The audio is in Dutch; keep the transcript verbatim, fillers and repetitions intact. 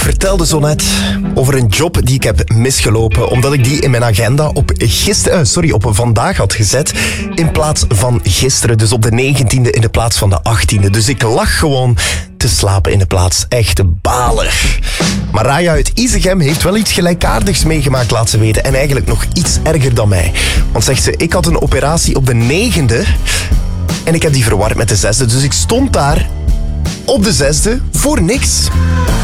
vertelde zo net over een job die ik heb misgelopen, omdat ik die in mijn agenda op, gisteren, uh, sorry, op vandaag had gezet, in plaats van gisteren. Dus op de negentiende in de plaats van de achttiende. Dus ik lag gewoon te slapen in de plaats. Echte baler. Maar Raya uit Isegem heeft wel iets gelijkaardigs meegemaakt, laat ze weten. En eigenlijk nog iets erger dan mij. Want zegt ze, ik had een operatie op de negende en ik heb die verward met de zesde. Dus ik stond daar op de zesde voor niks.